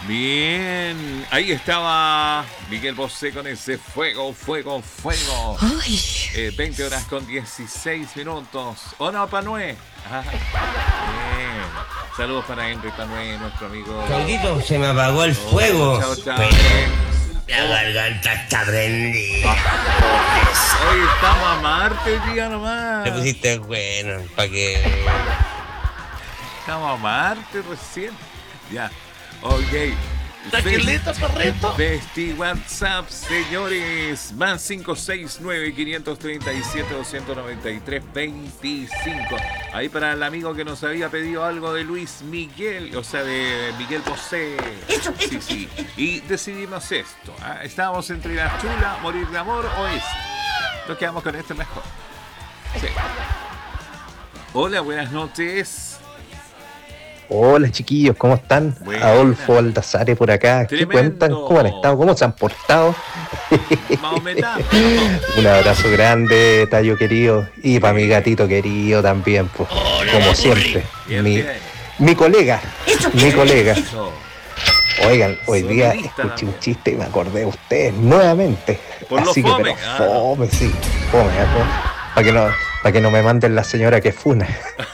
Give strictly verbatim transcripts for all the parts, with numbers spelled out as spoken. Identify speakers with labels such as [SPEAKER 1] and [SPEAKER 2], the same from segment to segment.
[SPEAKER 1] Bien, ahí estaba Miguel Bosé con ese fuego, fuego, fuego. Eh, veinte horas con dieciséis minutos. ¿O no, Panué? Ah, bien. Saludos para Henry Panué, nuestro amigo.
[SPEAKER 2] Claudito, se me apagó el
[SPEAKER 1] Oh,
[SPEAKER 2] fuego.
[SPEAKER 1] chao, chao.
[SPEAKER 2] La garganta está prendida.
[SPEAKER 1] Hoy estamos a Marte el día nomás.
[SPEAKER 2] Te pusiste bueno, para que.
[SPEAKER 1] Estamos a Marte recién. Ya. Ok.
[SPEAKER 3] Taqueleta, perrito.
[SPEAKER 1] Vesti WhatsApp, señores. Más cinco seis nueve, cinco tres siete, dos nueve tres, veinticinco. Ahí para el amigo que nos había pedido algo de Luis Miguel, o sea, de Miguel Bosé.
[SPEAKER 3] Eso, eso,
[SPEAKER 1] Sí, sí. Y decidimos esto. ¿Ah? Estábamos entre La Chula, Morir de Amor o este. Nos quedamos con este mejor. Sí. Hola, buenas noches.
[SPEAKER 4] Hola chiquillos, ¿cómo están?
[SPEAKER 1] Buena.
[SPEAKER 4] Adolfo Baldassare por acá. ¿Qué
[SPEAKER 1] Tremendo.
[SPEAKER 4] cuentan? ¿Cómo han estado? ¿Cómo se han portado?
[SPEAKER 1] Maometano.
[SPEAKER 4] Un abrazo grande, Tayo querido. Y para mi gatito querido también, pues. Como siempre.
[SPEAKER 1] Bien,
[SPEAKER 4] Mi,
[SPEAKER 1] bien.
[SPEAKER 4] mi colega. Mi colega.
[SPEAKER 1] Eso.
[SPEAKER 4] Oigan, hoy día
[SPEAKER 1] Sonidista
[SPEAKER 4] escuché
[SPEAKER 1] también.
[SPEAKER 4] un chiste y me acordé de ustedes nuevamente.
[SPEAKER 1] Por lo
[SPEAKER 4] Así que,
[SPEAKER 1] fome.
[SPEAKER 4] pero
[SPEAKER 1] Ah.
[SPEAKER 4] fome, sí. Fome, para que no, para que no me manden la señora que funa.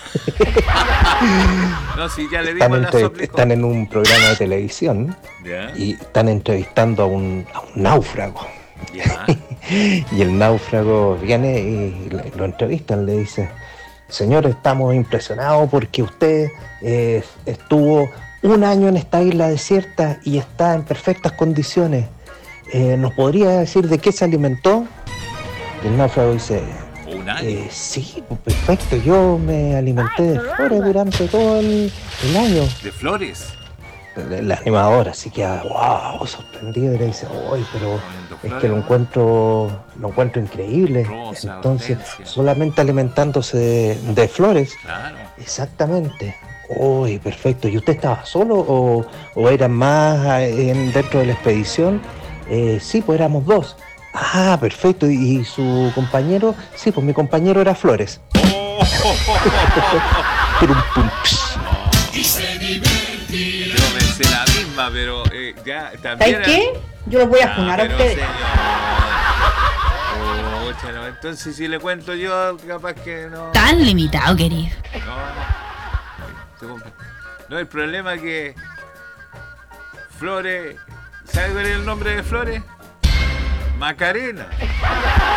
[SPEAKER 1] No, si ya le
[SPEAKER 4] Están,
[SPEAKER 1] dimos la
[SPEAKER 4] entre-
[SPEAKER 1] soplicó.
[SPEAKER 4] están en un programa de televisión
[SPEAKER 1] Ya,
[SPEAKER 4] y están entrevistando a un, a un náufrago.
[SPEAKER 1] ya.
[SPEAKER 4] Y el náufrago viene y le- lo entrevistan, le dice: señor, estamos impresionados porque usted eh, estuvo un año en esta isla desierta y está en perfectas condiciones. Eh, ¿Nos podría decir de qué se alimentó? Y el náufrago dice:
[SPEAKER 1] Un año.
[SPEAKER 4] eh, sí, pues, perfecto, yo me alimenté de flores durante todo el, el año.
[SPEAKER 1] De flores.
[SPEAKER 4] El animador así queda wow, sorprendido y le dice: uy, pero
[SPEAKER 1] Comiendo
[SPEAKER 4] es
[SPEAKER 1] flores,
[SPEAKER 4] que lo
[SPEAKER 1] ¿no?
[SPEAKER 4] encuentro, lo encuentro increíble.
[SPEAKER 1] Rosa,
[SPEAKER 4] Entonces,
[SPEAKER 1] hortensia.
[SPEAKER 4] solamente alimentándose de, de flores.
[SPEAKER 1] Claro.
[SPEAKER 4] Exactamente. Uy, perfecto. ¿Y usted estaba solo o, o eran más eh, en- dentro de la expedición? Eh, sí, pues éramos dos. Ah, perfecto. ¿Y, y su compañero? Sí, pues mi compañero era Flores. Pirum, pum, psh.
[SPEAKER 1] Yo me sé la misma, pero eh, ya también.
[SPEAKER 5] ¿Sabes
[SPEAKER 1] era-
[SPEAKER 5] qué? Yo los voy a
[SPEAKER 1] Ah,
[SPEAKER 5] funar a
[SPEAKER 1] pero
[SPEAKER 5] ustedes.
[SPEAKER 1] señor. Pucha, no, entonces si le cuento yo, capaz que no.
[SPEAKER 6] Tan limitado, querido.
[SPEAKER 1] No, se cumple. No, el problema es que Flores, ¿sabe cuál es el nombre de Flores? Macarena.